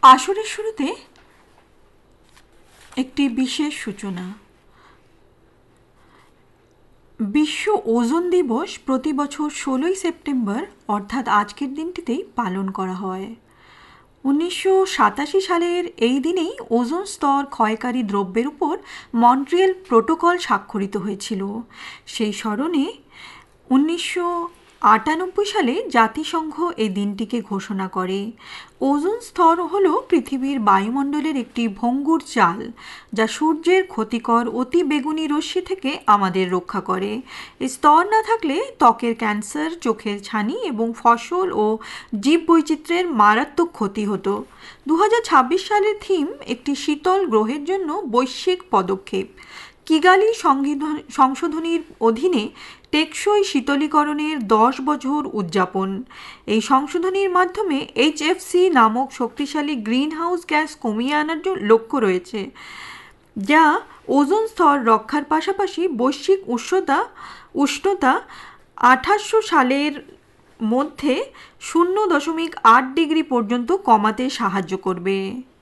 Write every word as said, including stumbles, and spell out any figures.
আসরের শুরুতে একটি বিশেষ সূচনা। বিশ্ব ওজোন দিবস প্রতি বছর ষোলোই সেপ্টেম্বর অর্থাৎ আজকের দিনটিতেই পালন করা হয়। উনিশশো সাতাশি সালের এই দিনেই ওজোন স্তর ক্ষয়কারী দ্রব্যের উপর মন্ট্রিয়াল প্রোটোকল স্বাক্ষরিত হয়েছিল। সেই স্মরণে উনিশশো আটানব্বই সালে জাতিসংঘ এই দিনটিকে ঘোষণা করে। ওজোন স্তর হল পৃথিবীর বায়ুমণ্ডলের একটি ভঙ্গুর চাল, যা সূর্যের ক্ষতিকর অতি বেগুনি রশ্মি থেকে আমাদের রক্ষা করে। এই স্তর না থাকলে ত্বকের ক্যান্সার, চোখের ছানি এবং ফসল ও জীববৈচিত্র্যের মারাত্মক ক্ষতি হতো। দু হাজার ছাব্বিশ সালের থিম একটি শীতল গ্রহের জন্য বৈশ্বিক পদক্ষেপ। কিগালি সংশোধনীর অধীনে টেকসই শীতলীকরণের দশ বছর উদযাপন। এই সংশোধনীর মাধ্যমে এইচএফসি নামক শক্তিশালী গ্রিনহাউস গ্যাস কমিয়ে আনার লক্ষ্য রয়েছে, যা ওজোন স্তর রক্ষার পাশাপাশি বৈশ্বিক উষ্ণতা উষ্ণতা আঠাশশো সালের মধ্যে শূন্য দশমিক আট ডিগ্রি পর্যন্ত কমাতে সাহায্য করবে।